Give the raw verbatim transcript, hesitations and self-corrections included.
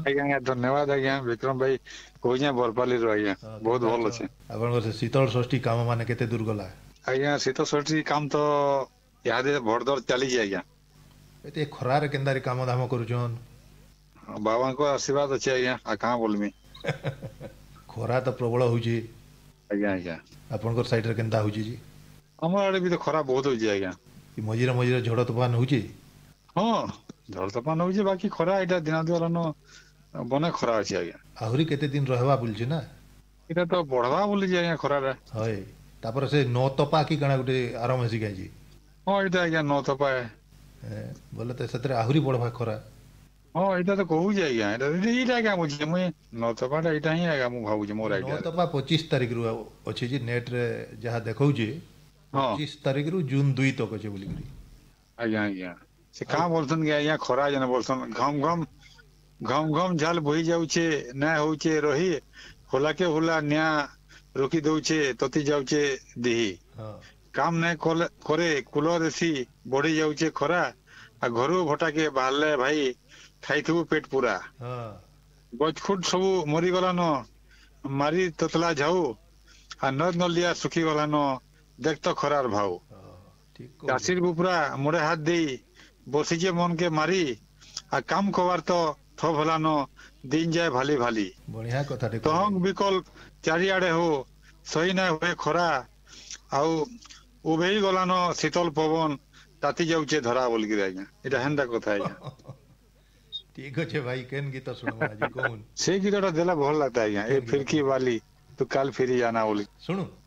ଆଜ୍ଞା ଆଜ୍ଞା ଧନ୍ୟବାଦ ଆଜ୍ଞା ବିକ୍ରମ ଭାଇ କହୁଛେ ବରପାଲିରୁ ଆଜ୍ଞା ବହୁତ ଭଲ ଅଛେ ଆପଣଙ୍କର ସେ ଶୀତଳ ଷଷ୍ଠୀ କାମ ମାନେ କେତେ ଦୂର ଗଲା? ଆଜ୍ଞା ଶୀତ ଷଷ୍ଠୀ କାମ ତ ଇହାଦେ ଭରଦର ଚାଲିଛି ଆଜ୍ଞା। ଏତେ ଖରାରେ କେନ୍ତାରେ କାମ ଧାମ କରୁଛନ୍? ବାବାଙ୍କ ଆଶୀର୍ବାଦ ଅଛି ଆଜ୍ଞା ଆଉ କାଁ ବୋଲମି। ଖରା ତ ପ୍ରବଳ ହଉଛି। ଆଜ୍ଞା ଆଜ୍ଞା ଆପଣଙ୍କର ସାଇଡରେ କେନ୍ତା ହଉଛି ଯେ? ଆମର ଆଡେ ବି ତ ଖରା ବହୁତ ହଉଛି ଆଜ୍ଞା। ମଝିରେ ମଝିରେ ଝଡ଼ ତୋଫାନ ହଉଛି? ହଁ ଝଡ଼ ତୋଫାନ ହଉଛି ବାକି ଖରା ଏଇଟା ଦିନ ଦୁଆର ବନେ ଖରା ଅଛି ଆଜ୍ଞା। ଆହୁରି କେତେ ଦିନ ରହିବା ବୋଲୁଛି ନା? ଏଇଟା ତ ବଢବା ବୋଲିଛି ଆଜ୍ଞା ଖରାଟା। ହଏ ତାପରେ ସେ ନ ତପା କି କାଣା ଗୋଟେ ଆରମ ହେସି କାଇଁଛି। ହଁ ଏଇଟା ଆଜ୍ଞା ନ ତପା ଏ ବୋଲେ ତ ସେଥିରେ ଆହୁରି ବଢବା ଖରା। ହଁ ଏଇଟା ତ କହୁଛି ଆଜ୍ଞା ଏଇଟା ଏଇଟା ଆଜ୍ଞା ବୁଝିଲି ମୁଇଁ ନତପାଟା ଏଇଟା ହିଁ ଆଜ୍ଞା ମୁଁ ଭାବୁଛି ମୋର ଏ ଆଇଡିଆରେ ନଅତପା ପଚିଶ ତାରିଖରୁ ଆଉ ଅଛି ଯେ ନେଟରେ ଯାହା ଦେଖଉଛି ହଁ ପଚିଶ ତାରିଖରୁ ଜୁନ ଦୁଇ ତକ ଅଛି ବୋଲିକିରି। ଆଜ୍ଞା ଆଜ୍ଞା ସେ ଆଉ କାଁ ବୋଲୁଛନ୍ କି ଆଜ୍ଞା ଖରା ଯେନେ ବୋଲସନ୍ ଘମ ଘମ ଘମ ଘମ ଝାଲ ବୋହି ଯାଉଛେ ନା ହଉଛେ ରହି ହୋଲାକେ ହୋଲା ନିଆଁ ରୋକି ଦଉଛେ ତତି ଯାଉଛେ ଦିହି। ହଁ କାମ ନାଇଁ କଲେ କରେ କୁଲର ଏସି ବଢି ଯାଉଛେ ଖରା ଆଉ ଘରୁ ଭଟାକେ ବାହାରିଲେ ଭାଇ ଖାଇଥିବୁ ପେଟ ପୁରା। ହଁ ଗଛ ଖୁଟ ସବୁ ମରିଗଲାନ ମାରି ତତଲା ଯାଉ ଆ ନଦ ନଲିଆ ଶୁଖିଗଲାନ ଦେଖ ତ ଖରାର ଭାଉ। ହଁ ଠିକ କହୁଛ। ଚାଷୀର ପୁରା ମୁଡେ ହାତ ଦେଇ ବସିଛେ ମନ କେ ମାରି ଆଉ କାମ କବାର ତ ଥ ଭଲାନ ଦିନ ଯାଏ ଭାଲି ଭାଲି ବଢିଆ କଥାଟେ କହିଲେ ତହଙ୍କ ବିକଲ ଚାରିଆଡେ ହୋ ସହି ନାଇ ହୁଏ ଖରା ଆଉ ଉଭେଇ ଗଲାନ ଶୀତଲ ପବନ ତାତି ଯାଉଛେ ଧରା ବୋଲକିରି ଆଜ୍ଞା ଏଇଟା ହେନ୍ତା କଥା ଆଜ୍ଞା। ଠିକ ଅଛେ ଭାଇ କେନ୍ ଗୀତ ଶୁଣବା ଆଜି କହୁନ୍? ସେଇ ଗୀତଟା ଦେଲେ ଭଲ ଲାଗତା ଆଜ୍ଞା ଏ କେନ୍ ଗୀତ ଫିରକି କହୁନ୍ ବାଲି ତୁ କାଲ ଫିରି ଆନା ବୋଲି। ଶୁଣୁ